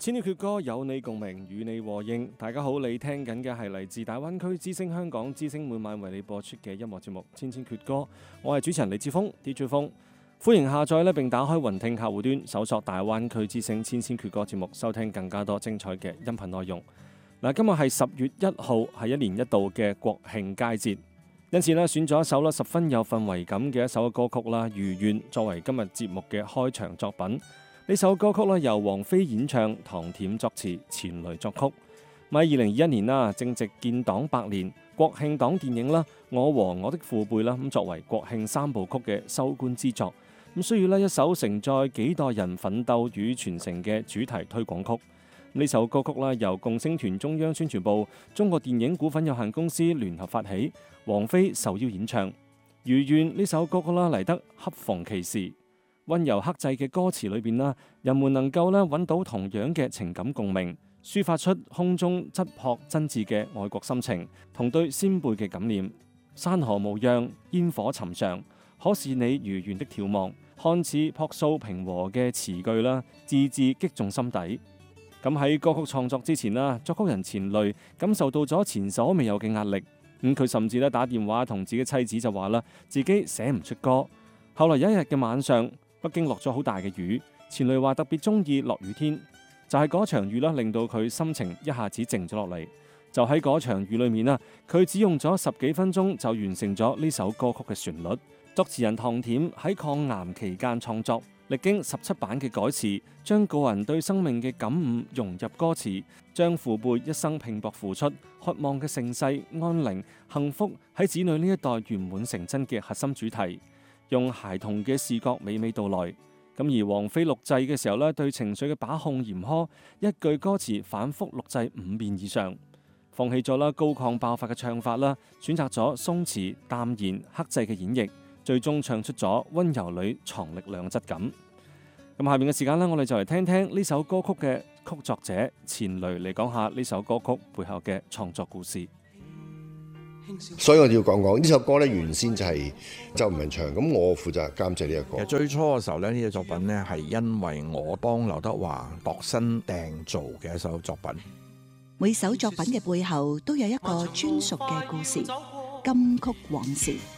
千禧決歌有你共鳴，與你和應。大家好，你聽緊嘅係嚟自大灣區之聲香港之聲每晚為你播出嘅音樂節目《千禧決歌》。我係主持人李志峰 DJ 峰，歡迎下載並打開雲聽客戶端，搜索大灣區之聲千禧決歌節目，收聽更加多精彩嘅音頻內容。今日係10月1號，係一年一度嘅國慶佳節，因此選咗一首十分有氛圍感嘅一首歌曲啦，《如願》作為今日節目嘅開場作品。呢首歌曲由王菲演唱，唐恬作詞，錢雷作曲。喺2021年啦，正值建黨100年，國慶檔電影啦《我和我的父輩》啦，咁作為國慶3部曲嘅收官之作，咁需要一首承載幾代人奮鬥與傳承嘅主題推廣曲。呢首歌曲由共青團中央宣傳部、中國電影股份有限公司聯合發起，王菲受邀演唱。《如願》呢首歌曲嚟得恰逢其時。溫柔克制嘅歌詞裏邊人們能夠揾到同樣嘅情感共鳴，抒發出空中質樸真摯嘅愛國心情，同對先輩嘅感念。山河無恙，煙火尋常，可是你如願的眺望，看似樸素平和嘅詞句字字擊中心底。咁喺歌曲創作之前作曲人錢雷感受到咗前所未有嘅壓力，佢甚至打電話同自己妻子就話自己寫唔出歌。後來有一日嘅晚上，北京落咗好大嘅雨，錢雷話特別中意落雨天，就係嗰場雨令到佢心情一下子靜咗落嚟。就喺嗰場雨裏面佢只用咗10幾分鐘就完成咗呢首歌曲嘅旋律。作詞人唐恬喺抗癌期間創作，歷經17版嘅改詞，將個人對生命嘅感悟融入歌詞，將父輩一生拼搏付出、渴望嘅盛世、安寧、幸福喺子女呢一代圓滿成真嘅核心主題，用孩童嘅視覺娓娓道來。咁而王菲錄製嘅時候對情緒嘅把控嚴苛，一句歌詞反覆錄製5遍以上，放棄咗高亢爆發嘅唱法選擇咗鬆弛淡然克制嘅演繹，最終唱出咗溫柔裏藏力量質感。咁下面嘅時間我哋就嚟聽聽呢首歌曲嘅曲作者錢雷嚟講下呢首歌曲背後嘅創作故事。 所以我哋要講講呢首歌原先就係周文唱，咁我負責監製呢一個。 其實最初嘅時候呢個作品係因為我幫劉德華度身訂造嘅一首作品。 每首作品嘅背後都有一個專屬嘅故事，金曲往事。